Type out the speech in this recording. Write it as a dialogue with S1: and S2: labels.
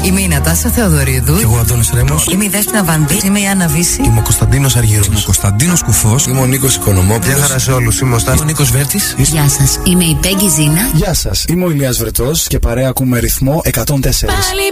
S1: Είμαι η Νατάσα Θεοδωρίδου.
S2: Και εγώ Αντώνης Ρέμος.
S1: Είμαι η Δέσποινα Βανδύ. Είμαι η Άννα Βύση.
S2: Είμαι ο Κωνσταντίνος Αργύρος. Είμαι ο Κωνσταντίνος Κουφός.
S3: Είμαι ο Νίκος Οικονομόπουλος.
S2: Γεια χαρά σε όλους. Είμαι ο Νίκος Βέρτης.
S1: Γεια σας. Είμαι η Πέγγι Ζήνα.
S4: Γεια σας. Είμαι ο Ηλίας Βρετός και παρέα ακούμε ρυθμό 104.